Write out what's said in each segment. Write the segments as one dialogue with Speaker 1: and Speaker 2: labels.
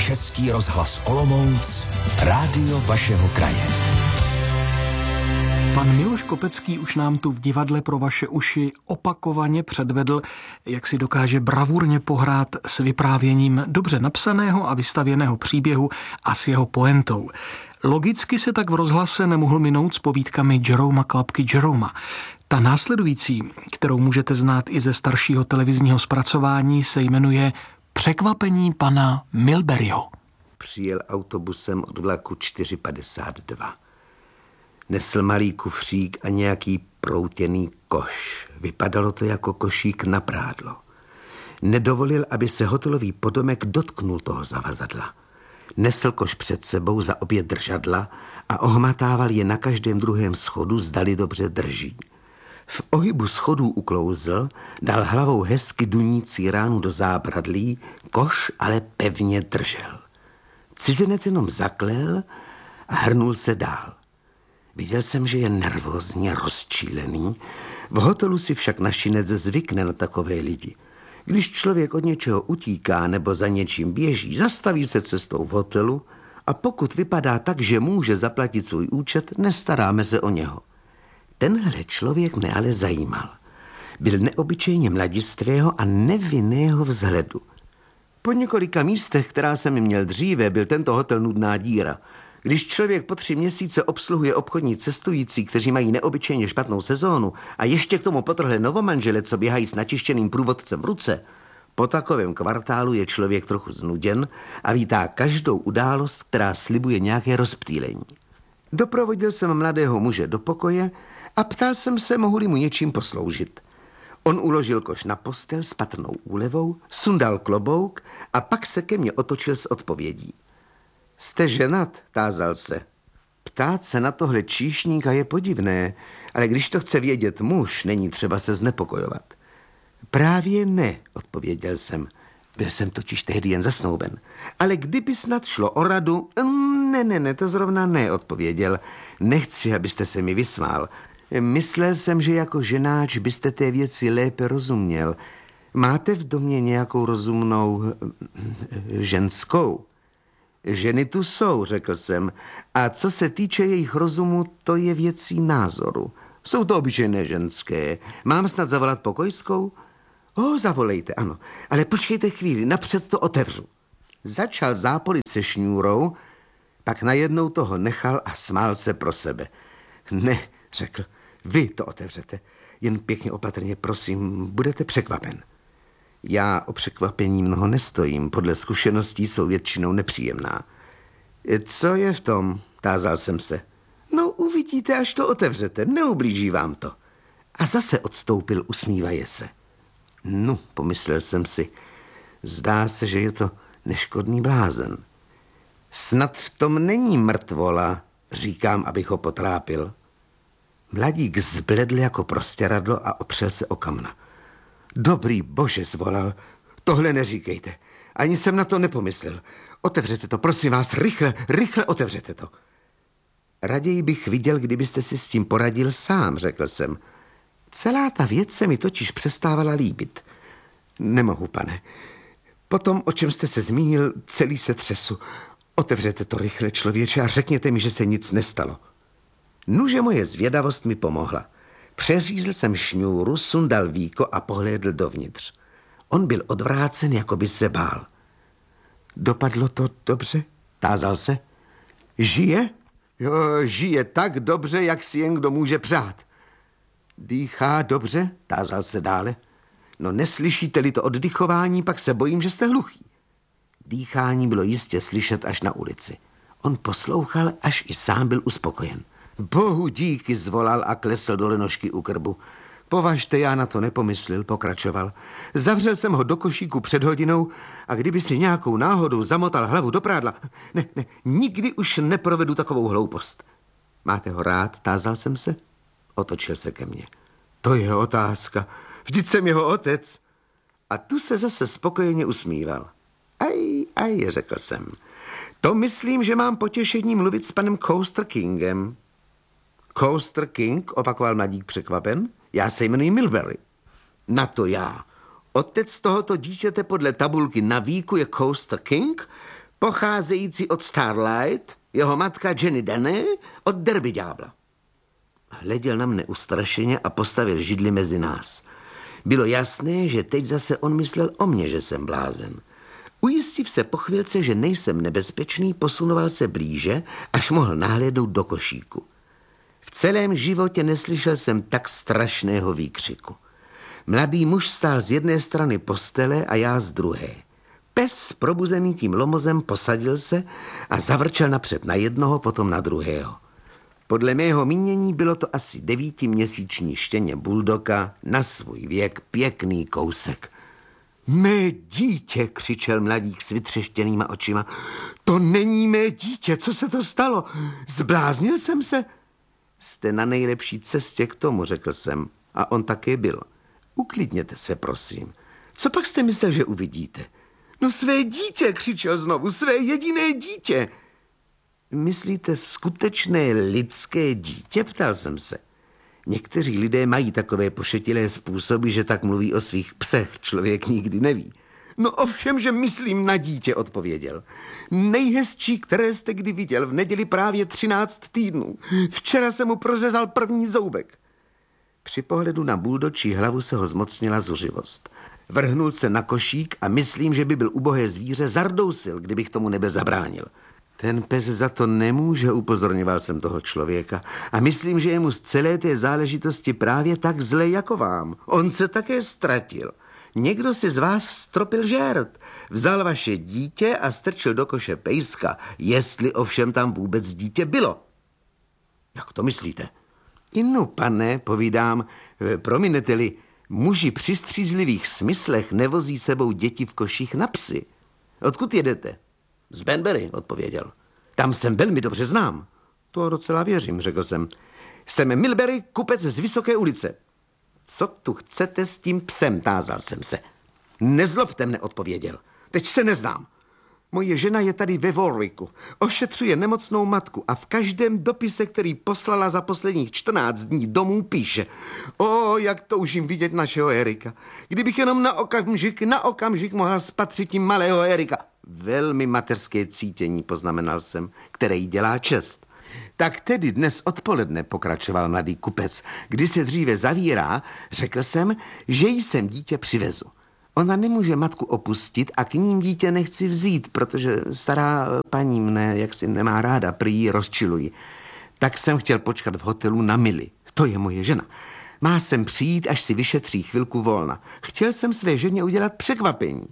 Speaker 1: Český rozhlas Olomouc, rádio vašeho kraje.
Speaker 2: Pan Miloš Kopecký už nám tu v divadle pro vaše uši opakovaně předvedl, jak si dokáže bravurně pohrát s vyprávěním dobře napsaného a vystavěného příběhu a s jeho pointou. Logicky se tak v rozhlase nemohl minout s povídkami Jeroma Klapky Jeroma. Ta následující, kterou můžete znát i ze staršího televizního zpracování, se jmenuje Překvapení pana Milburyho.
Speaker 3: Přijel autobusem od vlaku 4:52. Nesl malý kufřík a nějaký proutěný koš. Vypadalo to jako košík na prádlo. Nedovolil, aby se hotelový podomek dotknul toho zavazadla. Nesl koš před sebou za obě držadla a ohmatával je na každém druhém schodu, zdali dobře drží. V ohybu schodů uklouzl, dal hlavou hezky dunící ránu do zábradlí, koš ale pevně držel. Cizinec jenom zaklel a hrnul se dál. Viděl jsem, že je nervózně rozčílený. V hotelu si však našinec zvykne na takové lidi. Když člověk od něčeho utíká nebo za něčím běží, zastaví se cestou v hotelu a pokud vypadá tak, že může zaplatit svůj účet, nestaráme se o něho. Tenhle člověk mne ale zajímal. Byl neobyčejně mladistvého a nevinného vzhledu. Po několika místech, která jsem měl dříve, byl tento hotel nudná díra. Když člověk po 3 měsíce obsluhuje obchodní cestující, kteří mají neobyčejně špatnou sezónu a ještě k tomu potrhle novomanžele, co běhají s načištěným průvodcem v ruce, po takovém kvartálu je člověk trochu znuděn a vítá každou událost, která slibuje nějaké rozptýlení. Doprovodil jsem mladého muže do pokoje a ptal jsem se, mohu-li mu něčím posloužit. On uložil koš na postel s patrnou úlevou, sundal klobouk a pak se ke mně otočil s odpovědí. Jste ženat? Tázal se. Ptát se na tohle číšníka je podivné, ale když to chce vědět muž, není třeba se znepokojovat. Právě ne, odpověděl jsem. Byl jsem totiž tehdy jen zasnouben. Ale kdyby snad šlo o radu... Ne, to zrovna ne, odpověděl. Nechci, abyste se mi vysmál. Myslel jsem, že jako ženáč byste té věci lépe rozuměl. Máte v domě nějakou rozumnou... ženskou? Ženy tu jsou, řekl jsem. A co se týče jejich rozumu, to je věcí názoru. Jsou to obyčejné ženské. Mám snad zavolat pokojskou? Zavolejte, ano. Ale počkejte chvíli, napřed to otevřu. Začal zápolit se šňůrou, pak najednou toho nechal a smál se pro sebe. Ne, řekl, vy to otevřete. Jen pěkně opatrně, prosím, budete překvapen. Já o překvapení mnoho nestojím, podle zkušeností jsou většinou nepříjemná. Co je v tom? Tázal jsem se. No, uvidíte, až to otevřete, neublíží vám to. A zase odstoupil, usmívaje se. No, pomyslel jsem si, zdá se, že je to neškodný blázen. Snad v tom není mrtvola, říkám, abych ho potrápil. Mladík zbledl jako prostěradlo a opřel se o kamna. Dobrý bože, zvolal, tohle neříkejte. Ani jsem na to nepomyslel. Otevřete to, prosím vás, rychle otevřete to. Raději bych viděl, kdybyste si s tím poradil sám, řekl jsem. Celá ta věc se mi totiž přestávala líbit. Nemohu, pane. Potom, o čem jste se zmínil, celý se třesu. Otevřete to rychle, člověče, a řekněte mi, že se nic nestalo. Nuže moje zvědavost mi pomohla. Přeřízl jsem šňůru, sundal víko a pohlédl dovnitř. On byl odvrácen, jako by se bál. Dopadlo to dobře? Tázal se. Žije? Jo, žije tak dobře, jak si jen kdo může přát. Dýchá dobře? Tázal se dále. No neslyšíte-li to oddychování, pak se bojím, že jste hluchý. Dýchání bylo jistě slyšet až na ulici. On poslouchal, až i sám byl uspokojen. Bohu díky, zvolal a klesl dole nožky u krbu. Považte, já na to nepomyslel, pokračoval. Zavřel jsem ho do košíku před hodinou a kdyby si nějakou náhodou zamotal hlavu do prádla... Ne, nikdy už neprovedu takovou hloupost. Máte ho rád? Tázal jsem se. Otočil se ke mně. To je otázka. Vždyť jsem jeho otec. A tu se zase spokojeně usmíval. Aj, řekl jsem. To myslím, že mám potěšení mluvit s panem Coaster Kingem. Coaster King, opakoval mladík překvapen. Já se jmenuji Milbury. Na to já. Otec tohoto dítěte podle tabulky na víku je Coaster King, pocházející od Starlight, jeho matka Jenny Danny od Derby ďábla. Hleděl na mne ustrašeně a postavil židli mezi nás. Bylo jasné, že teď zase on myslel o mně, že jsem blázen. Ujistiv se po chvilce, že nejsem nebezpečný, posunoval se blíže, až mohl nahlédnout do košíku. V celém životě neslyšel jsem tak strašného výkřiku. Mladý muž stál z jedné strany postele a já z druhé. Pes, probuzený tím lomozem, posadil se a zavrčel napřed na jednoho, potom na druhého. Podle mého mínění bylo to asi 9měsíční štěně buldoka, na svůj věk pěkný kousek. Mé dítě, křičel mladík s vytřeštěnýma očima. To není mé dítě, co se to stalo? Zbláznil jsem se? Jste na nejlepší cestě k tomu, řekl jsem. A on také byl. Uklidněte se, prosím. Co pak jste myslel, že uvidíte? No své dítě, křičel znovu, své jediné dítě. Myslíte skutečné lidské dítě, ptal jsem se. Někteří lidé mají takové pošetilé způsoby, že tak mluví o svých psech, člověk nikdy neví. No ovšem, že myslím na dítě, odpověděl. Nejhezčí, které jste kdy viděl, v neděli právě 13 týdnů. Včera jsem mu prořezal první zoubek. Při pohledu na buldočí hlavu se ho zmocnila zuřivost. Vrhnul se na košík a myslím, že by byl ubohé zvíře, zardousil, kdybych tomu nebyl zabránil. Ten pes za to nemůže, upozorňoval jsem toho člověka. A myslím, že je mu z celé té záležitosti právě tak zle jako vám. On se také ztratil. Někdo si z vás stropil žert. Vzal vaše dítě a strčil do koše pejska, jestli ovšem tam vůbec dítě bylo. Jak to myslíte? No, pane, povídám, prominete-li, muži při střízlivých smyslech nevozí sebou děti v koších na psy. Odkud jedete? Z Banbury, odpověděl. Tam jsem velmi dobře znám. To docela věřím, řekl jsem. Jsem Milbury, kupec z Vysoké ulice. Co tu chcete s tím psem, tázal jsem se. Nezlobte mne, odpověděl. Teď se neznám. Moje žena je tady ve Warwicku. Ošetřuje nemocnou matku a v každém dopise, který poslala za posledních 14 dní domů, píše: O, jak toužím vidět našeho Erika. Kdybych jenom na okamžik mohla spatřit tím malého Erika. Velmi mateřské cítění, poznamenal jsem, které jí dělá čest. Tak tedy dnes odpoledne, pokračoval mladý kupec, kdy se dříve zavírá, řekl jsem, že jí sem dítě přivezu. Ona nemůže matku opustit a k ním dítě nechci vzít, protože stará paní mne jaksi nemá ráda, prý ji rozčiluji. Tak jsem chtěl počkat v hotelu na Milly. To je moje žena. Má sem přijít, až si vyšetří chvilku volna. Chtěl jsem své ženě udělat překvapení.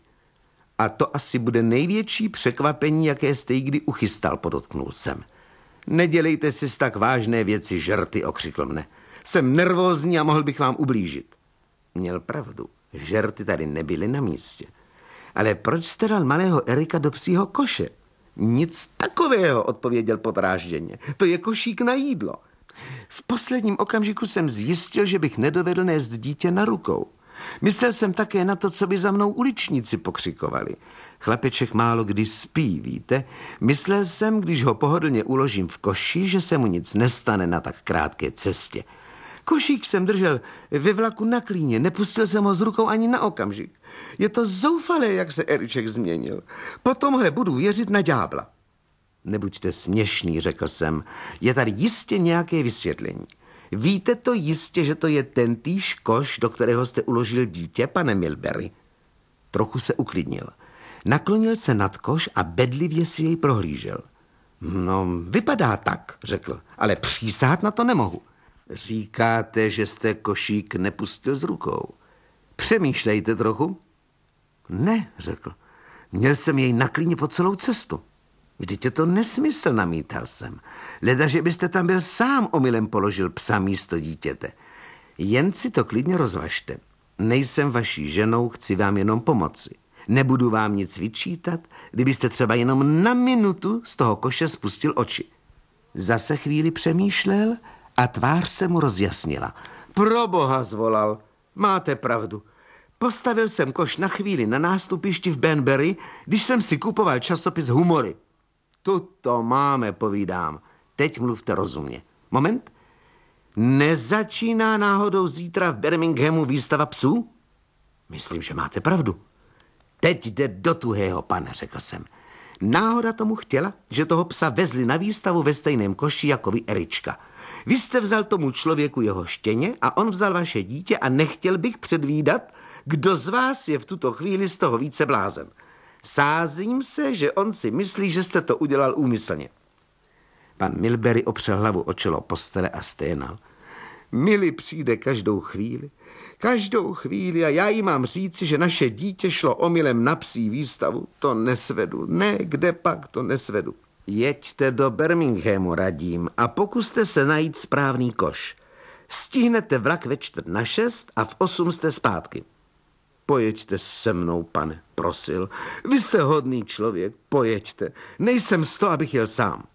Speaker 3: A to asi bude největší překvapení, jaké jste jí kdy uchystal, podotknul jsem. Nedělejte si z tak vážné věci žerty, okřikl mne. Jsem nervózní a mohl bych vám ublížit. Měl pravdu. Žerty tady nebyly na místě. Ale proč jste dal malého Erika do psího koše? Nic takového, odpověděl podrážděně. To je košík na jídlo. V posledním okamžiku jsem zjistil, že bych nedovedl nést dítě na rukou. Myslel jsem také na to, co by za mnou uličníci pokřikovali. Chlapeček málo kdy spí, víte? Myslel jsem, když ho pohodlně uložím v koši, že se mu nic nestane na tak krátké cestě. Košík jsem držel ve vlaku na klíně, nepustil jsem ho z rukou ani na okamžik. Je to zoufalé, jak se Eriček změnil. Po tomhle budu věřit na ďábla. Nebuďte směšný, řekl jsem. Je tady jistě nějaké vysvětlení. Víte to jistě, že to je tentýž koš, do kterého jste uložil dítě, pane Milbury? Trochu se uklidnil. Naklonil se nad koš a bedlivě si jej prohlížel. No, vypadá tak, řekl, ale přísát na to nemohu. Říkáte, že jste košík nepustil z rukou. Přemýšlejte trochu. Ne, řekl. Měl jsem jej na klíně po celou cestu. Vždyť je to nesmysl, namítal jsem. Leda, že byste tam byl sám, omylem položil psa místo dítěte. Jen si to klidně rozvažte. Nejsem vaší ženou, chci vám jenom pomoci. Nebudu vám nic vyčítat, kdybyste třeba jenom na minutu z toho koše spustil oči. Zase chvíli přemýšlel a tvář se mu rozjasnila. Proboha, zvolal, máte pravdu. Postavil jsem koš na chvíli na nástupišti v Banbury, když jsem si kupoval časopis Humory. Tuto máme, povídám. Teď mluvte rozumně. Moment. Nezačíná náhodou zítra v Birminghamu výstava psů? Myslím, že máte pravdu. Teď jde do tuhého, pane, řekl jsem. Náhoda tomu chtěla, že toho psa vezli na výstavu ve stejném koši jako vy, Erička. Vy jste vzal tomu člověku jeho štěně a on vzal vaše dítě a nechtěl bych předvídat, kdo z vás je v tuto chvíli z toho více blázen. Sázím se, že on si myslí, že jste to udělal úmyslně. Pan Milbury opřel hlavu o čelo postele a sténal. Milly přijde každou chvíli a já jí mám říci, že naše dítě šlo omylem na psí výstavu. To nesvedu, ne, kde pak to nesvedu. Jeďte do Birminghamu, radím, a pokuste se najít správný koš. Stihnete vlak ve 5:45 a v 8 jste zpátky. Pojeďte se mnou, pane, prosil. Vy jste hodný člověk, pojeďte. Nejsem z toho, abych jel sám.